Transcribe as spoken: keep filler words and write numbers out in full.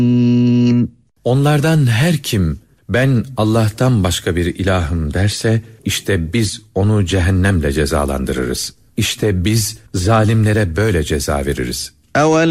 Onlardan her kim ben Allah'tan başka bir ilahım derse işte biz onu cehennemle cezalandırırız. İşte biz zalimlere böyle ceza veririz.